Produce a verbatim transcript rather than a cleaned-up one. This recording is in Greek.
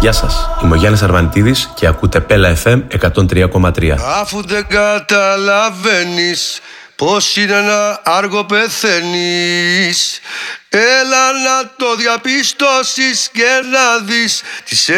Γεια σας, είμαι ο Γιάννης Αρβανιτίδης και ακούτε Πέλα εφ εμ εκατόν τρία κόμμα τρία. Αφού δεν καταλαβαίνεις πως είναι να άργο πεθαίνεις, έλα να το διαπιστώσεις και να δεις τις